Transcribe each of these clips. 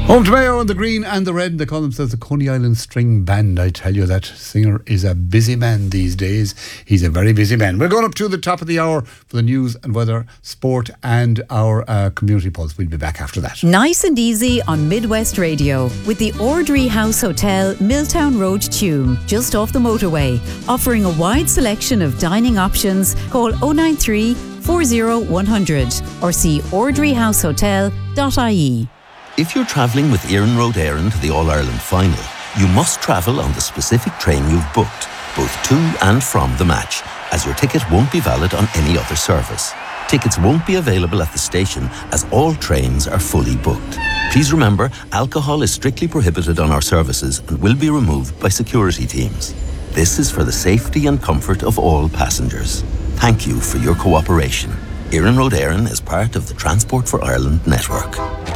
Home to Mayo and the green and the red. They call themselves the Coney Island String Band. I tell you, that singer is a busy man these days. He's a very busy man. We're going up to the top of the hour for the news and weather, sport and our community pulse. We'll be back after that. Nice and easy on Midwest Radio with the Ordry House Hotel, Milltown Road, Tuam, just off the motorway. Offering a wide selection of dining options. Call 093 40 100 or see ordryhousehotel.ie. If you're travelling with Éireann Road Éireann to the All-Ireland final, you must travel on the specific train you've booked, both to and from the match, as your ticket won't be valid on any other service. Tickets won't be available at the station as all trains are fully booked. Please remember, alcohol is strictly prohibited on our services and will be removed by security teams. This is for the safety and comfort of all passengers. Thank you for your cooperation. Éireann Road Éireann is part of the Transport for Ireland network.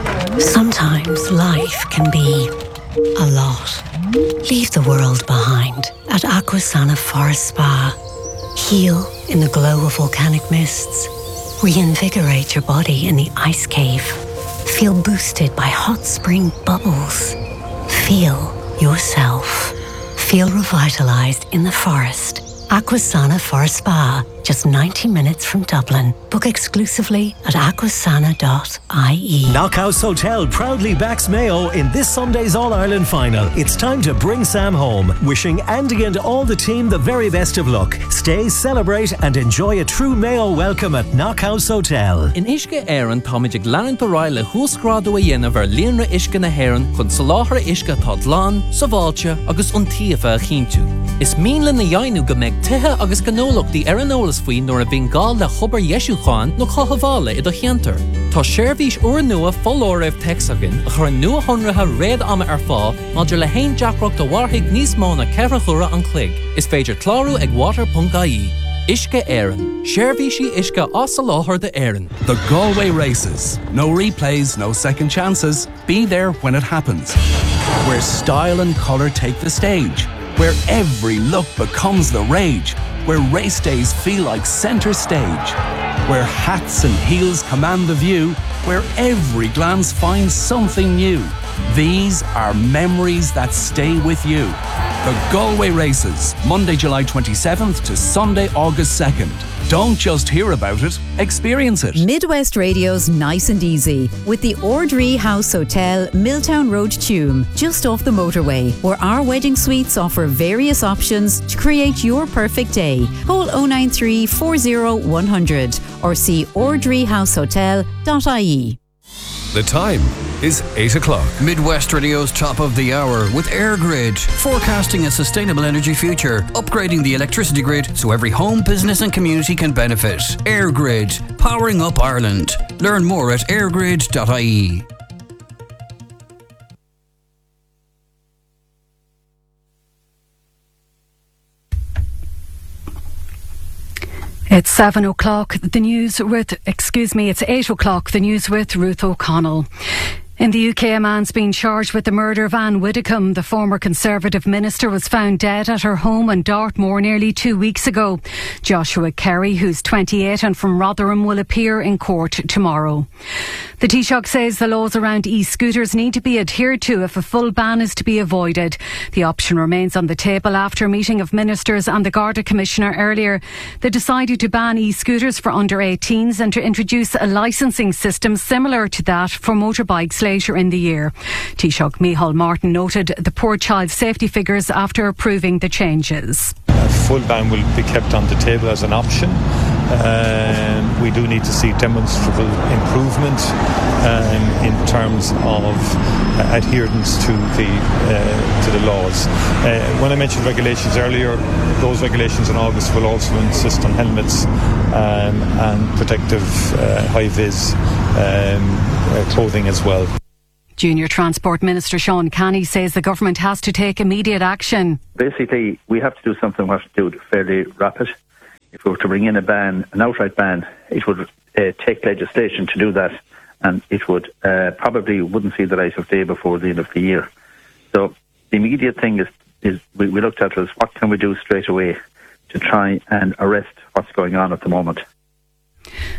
Sometimes life can be a lot. Leave the world behind at Aquasana Forest Spa. Heal in the glow of volcanic mists. Reinvigorate your body in the ice cave. Feel boosted by hot spring bubbles. Feel yourself. Feel revitalized in the forest. Aquasana Forest Spa, just 90 minutes from Dublin. Book exclusively at aquasana.ie. Knockhouse Hotel proudly backs Mayo in this Sunday's All-Ireland final. It's time to bring Sam home. Wishing Andy and all the team the very best of luck. Stay, celebrate and enjoy a true Mayo welcome at Knockhouse Hotel. In Uisce Éireann táidig leann do Riley húsgrádú a dhéanamh ar líonra Uisce na Héireann chun soláthar Uisce tá dlán, Saváilte agus Untíofa a chinntiú. Is míle na dhéanú go méid tithe agus gnólachtaí ar an eolas faoin nuair a bhíonn gál le chubar Yesúcháin nó Chothabhála i do cheantar. Tá seirbhís uair nua fóláir raibh texagan a chur nua honratha réad ama ar fá maidir le haon deacracht do warthaigh níos mó na ceithre chura an chloig. Is féidir clárú ag water.ie. Uisce Éireann. Seirbhísí Uisce as a láthair de Éireann. The Galway Races. No replays, no second chances. Be there when it happens. Where style and colour take the stage. Where every look becomes the rage. Where race days feel like centre stage. Where hats and heels command the view. Where every glance finds something new. These are memories that stay with you. The Galway Races, Monday, July 27th to Sunday, August 2nd. Don't just hear about it, experience it. Midwest Radio's Nice and Easy with the Ordry House Hotel, Milltown Road, Tuam, just off the motorway, where our wedding suites offer various options to create your perfect day. Call 093 40 100 or see ordryhousehotel.ie. The time is 8 o'clock. Midwest Radio's top of the hour with EirGrid, forecasting a sustainable energy future, upgrading the electricity grid so every home, business and community can benefit. EirGrid, powering up Ireland. Learn more at eirgrid.ie. It's 7 o'clock, it's 8 o'clock, the news with Ruth O'Connell. In the UK, a man's been charged with the murder of Anne Widdecombe. The former Conservative minister was found dead at her home in Dartmoor nearly 2 weeks ago. Joshua Kerry, who's 28 and from Rotherham, will appear in court tomorrow. The Taoiseach says the laws around e-scooters need to be adhered to if a full ban is to be avoided. The option remains on the table after a meeting of ministers and the Garda Commissioner earlier. They decided to ban e-scooters for under 18s and to introduce a licensing system similar to that for motorbikes later in the year. Taoiseach Micheál Martin noted the poor child safety figures after approving the changes. A full ban will be kept on the table as an option. We do need to see demonstrable improvement in terms of adherence to the laws. When I mentioned regulations earlier, those regulations in August will also insist on helmets and protective high-vis clothing as well. Junior Transport Minister Sean Canny says the government has to take immediate action. Basically, we have to do something we have to do fairly rapid. If we were to bring in a ban, an outright ban, it would take legislation to do that, and it would probably wouldn't see the light of day before the end of the year. So the immediate thing is we looked at was what can we do straight away to try and arrest what's going on at the moment.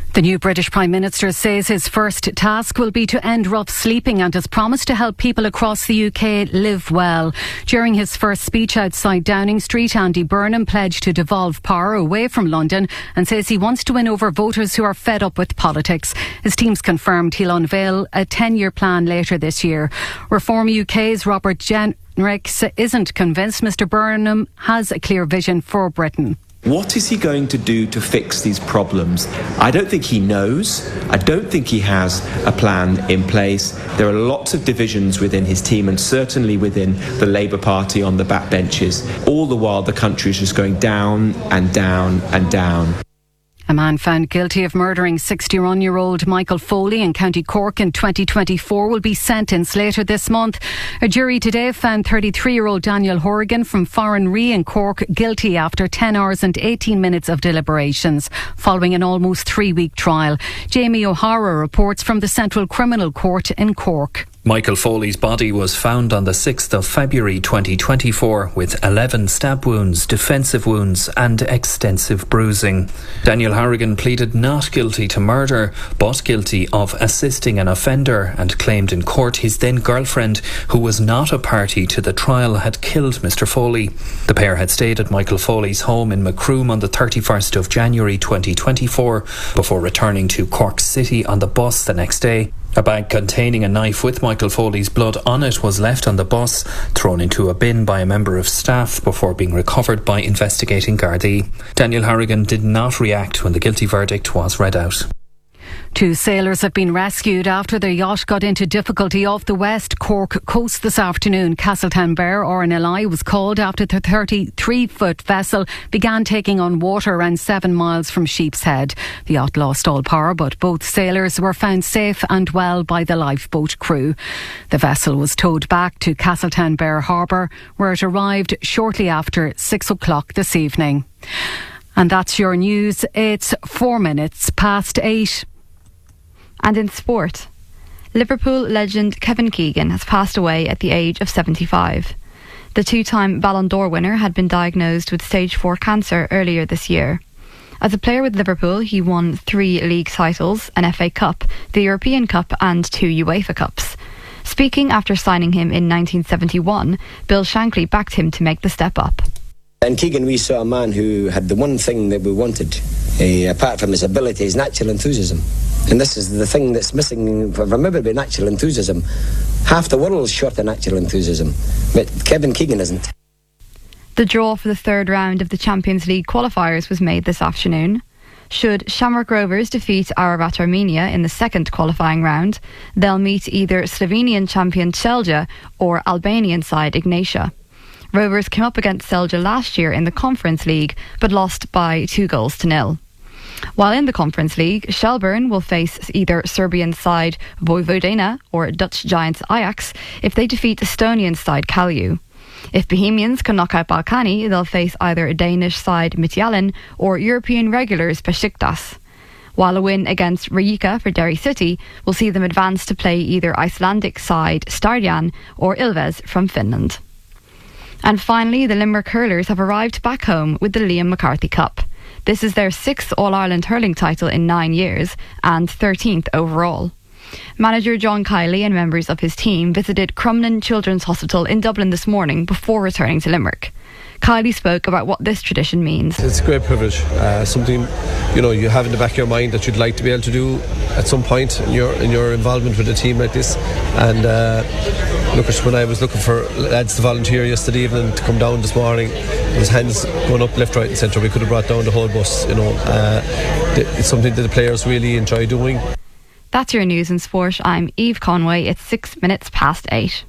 The new British Prime Minister says his first task will be to end rough sleeping and has promised to help people across the UK live well. During his first speech outside Downing Street, Andy Burnham pledged to devolve power away from London and says he wants to win over voters who are fed up with politics. His team's confirmed he'll unveil a 10-year plan later this year. Reform UK's Robert Jenrick isn't convinced Mr Burnham has a clear vision for Britain. What is he going to do to fix these problems? I don't think he knows. I don't think he has a plan in place. There are lots of divisions within his team and certainly within the Labour Party on the backbenches. All the while the country is just going down and down and down. A man found guilty of murdering 61-year-old Michael Foley in County Cork in 2024 will be sentenced later this month. A jury today found 33-year-old Daniel Horrigan from Farranree in Cork guilty after 10 hours and 18 minutes of deliberations, following an almost 3-week trial. Jamie O'Hara reports from the Central Criminal Court in Cork. Michael Foley's body was found on the 6th of February 2024 with 11 stab wounds, defensive wounds and extensive bruising. Daniel Horrigan pleaded not guilty to murder but guilty of assisting an offender and claimed in court his then girlfriend, who was not a party to the trial, had killed Mr Foley. The pair had stayed at Michael Foley's home in Macroom on the 31st of January 2024 before returning to Cork City on the bus the next day. A bag containing a knife with Michael Foley's blood on it was left on the bus, thrown into a bin by a member of staff before being recovered by investigating Gardaí. Daniel Horrigan did not react when the guilty verdict was read out. 2 sailors have been rescued after their yacht got into difficulty off the West Cork coast this afternoon. Castletownbere RNLI was called after the 33-foot vessel began taking on water around 7 miles from Sheep's Head. The yacht lost all power, but both sailors were found safe and well by the lifeboat crew. The vessel was towed back to Castletownbere Harbour, where it arrived shortly after 6 o'clock this evening. And that's your news. It's 4 minutes past 8. And in sport, Liverpool legend Kevin Keegan has passed away at the age of 75. The 2-time Ballon d'Or winner had been diagnosed with stage 4 cancer earlier this year. As a player with Liverpool, he won 3 league titles, an FA Cup, the European Cup and 2 UEFA Cups. Speaking after signing him in 1971, Bill Shankly backed him to make the step up. In Keegan, we saw a man who had the one thing that we wanted, apart from his ability, his natural enthusiasm. And this is the thing that's missing from everybody, natural enthusiasm. Half the world's short of natural enthusiasm, but Kevin Keegan isn't. The draw for the 3rd round of the Champions League qualifiers was made this afternoon. Should Shamrock Rovers defeat Ararat Armenia in the 2nd qualifying round, they'll meet either Slovenian champion Celje or Albanian side Ignatia. Rovers came up against Celje last year in the Conference League, but lost by 2-0. While in the Conference League, Shelbourne will face either Serbian side Vojvodina or Dutch giants Ajax if they defeat Estonian side Kalju. If Bohemians can knock out Balkani, they'll face either a Danish side Midtjylland or European regulars Besiktas. While a win against Rijeka for Derry City will see them advance to play either Icelandic side Stjarnan or Ilves from Finland. And finally, the Limerick hurlers have arrived back home with the Liam McCarthy Cup. This is their 6th All-Ireland hurling title in 9 years and 13th overall. Manager John Kiley and members of his team visited Crumlin Children's Hospital in Dublin this morning before returning to Limerick. Kiley spoke about what this tradition means. It's a great privilege, something you have in the back of your mind that you'd like to be able to do at some point in your involvement with a team like this. And when I was looking for lads to volunteer yesterday evening to come down this morning, there was hands going up left, right and centre. We could have brought down the whole bus. It's something that the players really enjoy doing. That's your news in sport. I'm Eve Conway. It's 6 minutes past 8.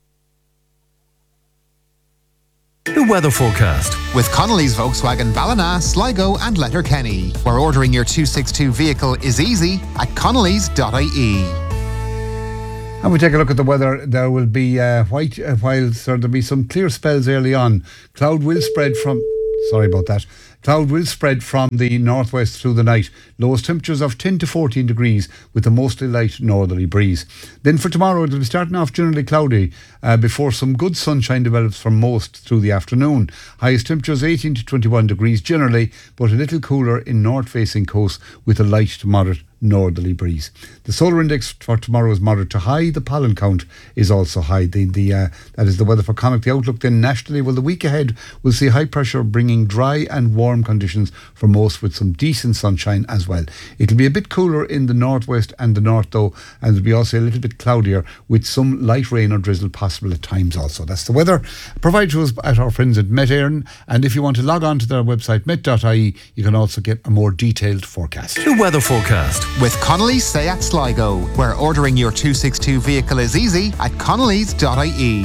The weather forecast with Connolly's Volkswagen Ballina, Sligo and Letterkenny, where ordering your 262 vehicle is easy at connolly's.ie. And we take a look at the weather. There will be there'll be some clear spells early on. Cloud will spread from Cloud will spread from the northwest through the night. Lowest temperatures of 10 to 14 degrees with a mostly light northerly breeze. Then for tomorrow, it'll be starting off generally cloudy before some good sunshine develops for most through the afternoon. Highest temperatures 18 to 21 degrees generally, but a little cooler in north-facing coasts with a light to moderate northerly breeze. The solar index for tomorrow is moderate to high. The pollen count is also high. That is the weather for Connacht. The outlook then nationally, well, the week ahead we'll see high pressure bringing dry and warm conditions for most with some decent sunshine as well. It'll be a bit cooler in the northwest and the north though, and it'll be also a little bit cloudier with some light rain or drizzle possible at times also. That's the weather provided to us at our friends at Met Éireann, and if you want to log on to their website met.ie, you can also get a more detailed forecast. The weather forecast with Connolly's Seat Sligo, where ordering your 262 vehicle is easy at connellys.ie.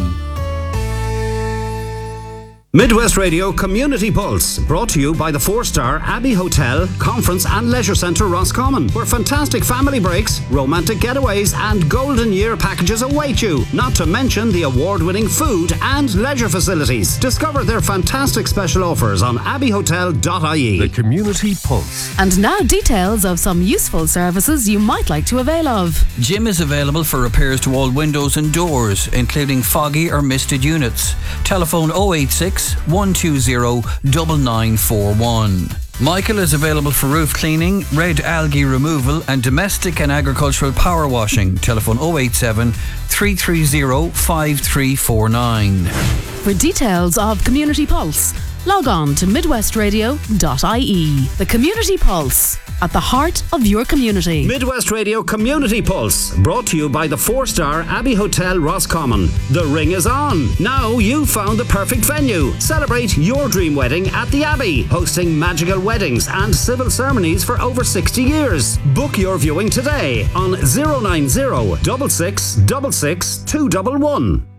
Midwest Radio Community Pulse, brought to you by the 4-star Abbey Hotel, Conference and Leisure Centre Roscommon, where fantastic family breaks, romantic getaways and golden year packages await you, not to mention the award-winning food and leisure facilities. Discover their fantastic special offers on abbeyhotel.ie. The Community Pulse. And now details of some useful services you might like to avail of. Jim is available for repairs to all windows and doors, including foggy or misted units. Telephone 086 120 9941. Michael is available for roof cleaning, red algae removal and domestic and agricultural power washing. Telephone 087 330 5349. For details of Community Pulse, log on to midwestradio.ie. The Community Pulse, at the heart of your community. Midwest Radio Community Pulse, brought to you by the 4-star Abbey Hotel Roscommon. The ring is on. Now you've found the perfect venue. Celebrate your dream wedding at the Abbey, hosting magical weddings and civil ceremonies for over 60 years. Book your viewing today on 090 66 66 211.